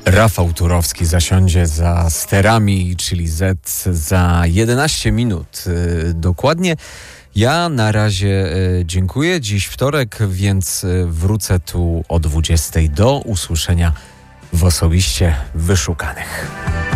Rafał Turowski zasiądzie za sterami, czyli Z, za 11 minut dokładnie. Ja na razie dziękuję. Dziś wtorek, więc wrócę tu o 20:00 do usłyszenia w Osobiście Wyszukanych.